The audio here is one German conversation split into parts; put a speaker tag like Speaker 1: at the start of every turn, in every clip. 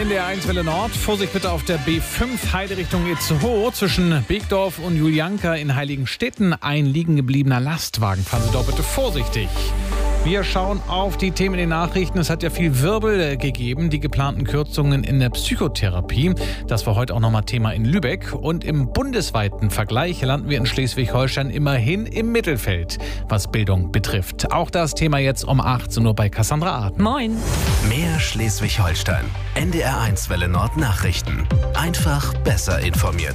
Speaker 1: NDR 1 Welle Nord. Vorsicht bitte auf der B5 Heide Richtung Itzehoe. Zwischen Begdorf und Julianka in Heiligenstädten ein liegen gebliebener Lastwagen. Fahren Sie dort bitte vorsichtig. Wir schauen auf die Themen in den Nachrichten. Es hat ja viel Wirbel gegeben, die geplanten Kürzungen in der Psychotherapie. Das war heute auch nochmal Thema in Lübeck. Und im bundesweiten Vergleich landen wir in Schleswig-Holstein immerhin im Mittelfeld, was Bildung betrifft. Auch das Thema jetzt um 18 Uhr bei Cassandra Arden.
Speaker 2: Moin.
Speaker 3: Mehr Schleswig-Holstein. NDR 1 Welle Nord Nachrichten. Einfach besser informiert.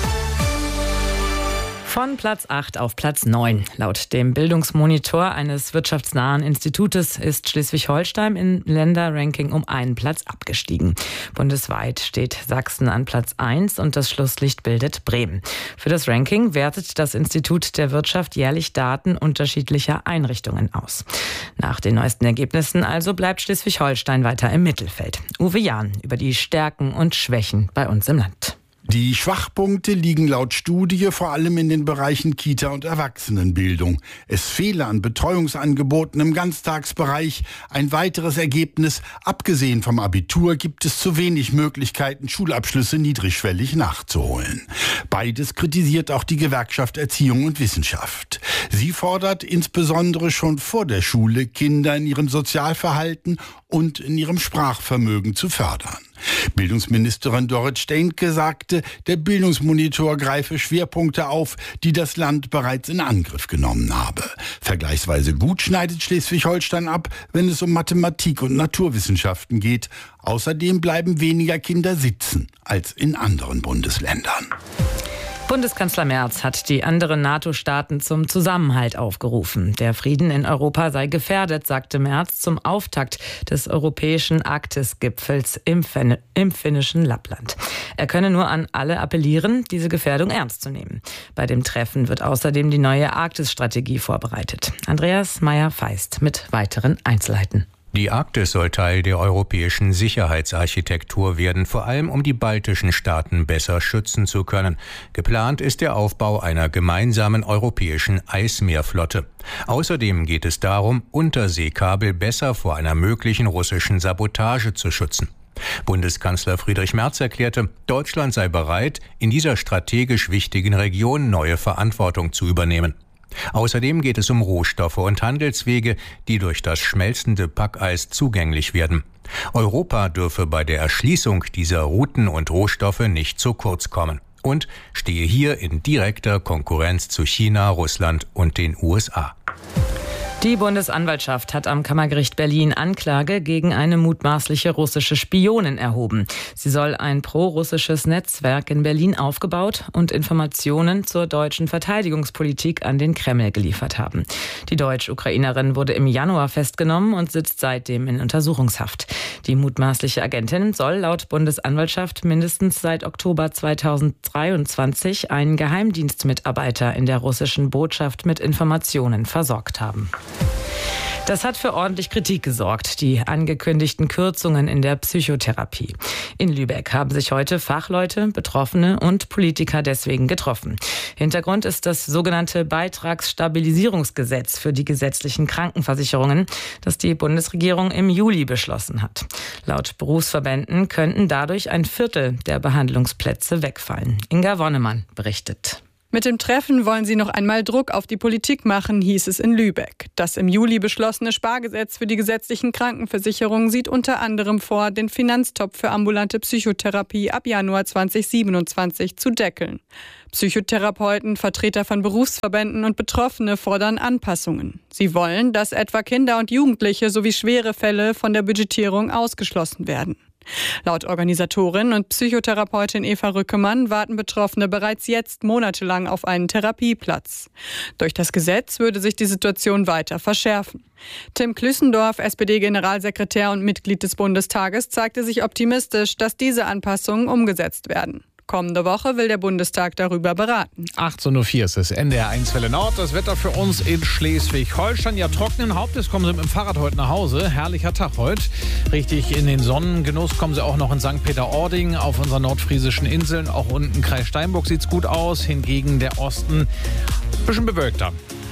Speaker 2: Von Platz 8 auf Platz 9. Laut dem Bildungsmonitor eines wirtschaftsnahen Institutes ist Schleswig-Holstein im Länderranking um einen Platz abgestiegen. Bundesweit steht Sachsen an Platz 1 und das Schlusslicht bildet Bremen. Für das Ranking wertet das Institut der Wirtschaft jährlich Daten unterschiedlicher Einrichtungen aus. Nach den neuesten Ergebnissen also bleibt Schleswig-Holstein weiter im Mittelfeld. Uwe Jahn über die Stärken und Schwächen bei uns im Land.
Speaker 4: Die Schwachpunkte liegen laut Studie vor allem in den Bereichen Kita- und Erwachsenenbildung. Es fehle an Betreuungsangeboten im Ganztagsbereich. Ein weiteres Ergebnis: Abgesehen vom Abitur gibt es zu wenig Möglichkeiten, Schulabschlüsse niedrigschwellig nachzuholen. Beides kritisiert auch die Gewerkschaft Erziehung und Wissenschaft. Sie fordert insbesondere schon vor der Schule, Kinder in ihrem Sozialverhalten und in ihrem Sprachvermögen zu fördern. Bildungsministerin Dorit Steenke sagte, der Bildungsmonitor greife Schwerpunkte auf, die das Land bereits in Angriff genommen habe. Vergleichsweise gut schneidet Schleswig-Holstein ab, wenn es um Mathematik und Naturwissenschaften geht. Außerdem bleiben weniger Kinder sitzen als in anderen Bundesländern.
Speaker 2: Bundeskanzler Merz hat die anderen NATO-Staaten zum Zusammenhalt aufgerufen. Der Frieden in Europa sei gefährdet, sagte Merz zum Auftakt des europäischen Arktis-Gipfels im finnischen Lappland. Er könne nur an alle appellieren, diese Gefährdung ernst zu nehmen. Bei dem Treffen wird außerdem die neue Arktis-Strategie vorbereitet. Andreas Meyer-Feist mit weiteren Einzelheiten.
Speaker 5: Die Arktis soll Teil der europäischen Sicherheitsarchitektur werden, vor allem um die baltischen Staaten besser schützen zu können. Geplant ist der Aufbau einer gemeinsamen europäischen Eismeerflotte. Außerdem geht es darum, Unterseekabel besser vor einer möglichen russischen Sabotage zu schützen. Bundeskanzler Friedrich Merz erklärte, Deutschland sei bereit, in dieser strategisch wichtigen Region neue Verantwortung zu übernehmen. Außerdem geht es um Rohstoffe und Handelswege, die durch das schmelzende Packeis zugänglich werden. Europa dürfe bei der Erschließung dieser Routen und Rohstoffe nicht zu kurz kommen und stehe hier in direkter Konkurrenz zu China, Russland und den USA.
Speaker 2: Die Bundesanwaltschaft hat am Kammergericht Berlin Anklage gegen eine mutmaßliche russische Spionin erhoben. Sie soll ein pro-russisches Netzwerk in Berlin aufgebaut und Informationen zur deutschen Verteidigungspolitik an den Kreml geliefert haben. Die Deutsch-Ukrainerin wurde im Januar festgenommen und sitzt seitdem in Untersuchungshaft. Die mutmaßliche Agentin soll laut Bundesanwaltschaft mindestens seit Oktober 2023 einen Geheimdienstmitarbeiter in der russischen Botschaft mit Informationen versorgt haben. Das hat für ordentlich Kritik gesorgt, die angekündigten Kürzungen in der Psychotherapie. In Lübeck haben sich heute Fachleute, Betroffene und Politiker deswegen getroffen. Hintergrund ist das sogenannte Beitragsstabilisierungsgesetz für die gesetzlichen Krankenversicherungen, das die Bundesregierung im Juli beschlossen hat. Laut Berufsverbänden könnten dadurch 1/4 der Behandlungsplätze wegfallen. Inga Wonnemann berichtet.
Speaker 6: Mit dem Treffen wollen sie noch einmal Druck auf die Politik machen, hieß es in Lübeck. Das im Juli beschlossene Spargesetz für die gesetzlichen Krankenversicherungen sieht unter anderem vor, den Finanztopf für ambulante Psychotherapie ab Januar 2027 zu deckeln. Psychotherapeuten, Vertreter von Berufsverbänden und Betroffene fordern Anpassungen. Sie wollen, dass etwa Kinder und Jugendliche sowie schwere Fälle von der Budgetierung ausgeschlossen werden. Laut Organisatorin und Psychotherapeutin Eva Rückemann warten Betroffene bereits jetzt monatelang auf einen Therapieplatz. Durch das Gesetz würde sich die Situation weiter verschärfen. Tim Klüssendorf, SPD-Generalsekretär und Mitglied des Bundestages, zeigte sich optimistisch, dass diese Anpassungen umgesetzt werden. Kommende Woche will der Bundestag darüber beraten.
Speaker 1: 18.04 Uhr ist es, NDR 1 Welle Nord. Das Wetter für uns in Schleswig-Holstein. Ja, trockenen Hauptes kommen Sie mit dem Fahrrad heute nach Hause. Herrlicher Tag heute. Richtig in den Sonnengenuss kommen Sie auch noch in St. Peter-Ording auf unseren nordfriesischen Inseln. Auch unten Kreis Steinburg sieht es gut aus. Hingegen der Osten ein bisschen bewölkter.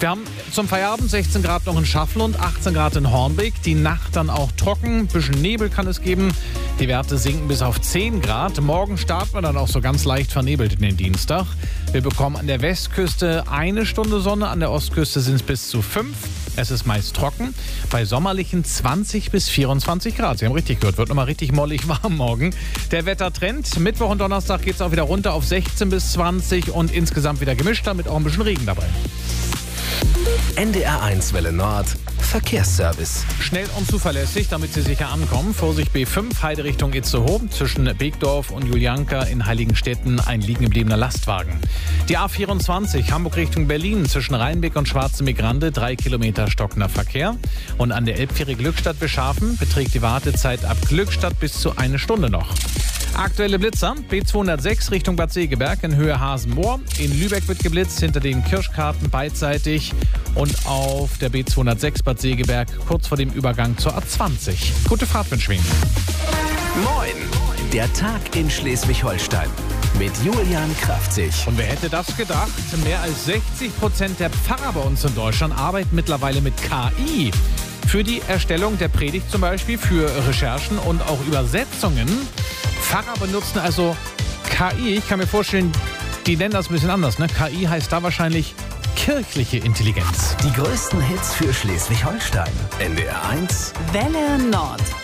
Speaker 1: Wir haben zum Feierabend 16 Grad noch in Schafflund, 18 Grad in Hornbeck. Die Nacht dann auch trocken, ein bisschen Nebel kann es geben. Die Werte sinken bis auf 10 Grad. Morgen starten wir dann auch so ganz leicht vernebelt in den Dienstag. Wir bekommen an der Westküste 1 Stunde Sonne, an der Ostküste sind es bis zu 5. Es ist meist trocken, bei sommerlichen 20 bis 24 Grad. Sie haben richtig gehört, wird nochmal richtig mollig warm morgen. Der Wettertrend, Mittwoch und Donnerstag geht es auch wieder runter auf 16 bis 20 und insgesamt wieder gemischt, damit auch ein bisschen Regen dabei.
Speaker 3: NDR1 Welle Nord, Verkehrsservice.
Speaker 1: Schnell und zuverlässig, damit Sie sicher ankommen. Vorsicht B5, Heiderichtung Itzehoe. Zwischen Beekdorf und Julianka in Heiligenstetten ein liegen gebliebener Lastwagen. Die A24, Hamburg Richtung Berlin. Zwischen Rheinbeck und Schwarzenbeck-Rande 3 Kilometer stockender Verkehr. Und an der Elbfähre Glückstadt-Beschafen beträgt die Wartezeit ab Glückstadt bis zu 1 Stunde noch. Aktuelle Blitzer, B206 Richtung Bad Segeberg in Höhe Hasenmoor. In Lübeck wird geblitzt, hinter den Kirschkarten beidseitig. Und auf der B206 Bad Segeberg kurz vor dem Übergang zur A20. Gute Fahrt wünschen wir Ihnen.
Speaker 3: Moin, der Tag in Schleswig-Holstein mit Julian Kraftzig.
Speaker 1: Und wer hätte das gedacht? Mehr als 60% der Pfarrer bei uns in Deutschland arbeiten mittlerweile mit KI. Für die Erstellung der Predigt zum Beispiel, für Recherchen und auch Übersetzungen. Pfarrer benutzen also KI. Ich kann mir vorstellen, die nennen das ein bisschen anders. Ne? KI heißt da wahrscheinlich kirchliche Intelligenz.
Speaker 3: Die größten Hits für Schleswig-Holstein. NDR1
Speaker 7: Welle Nord.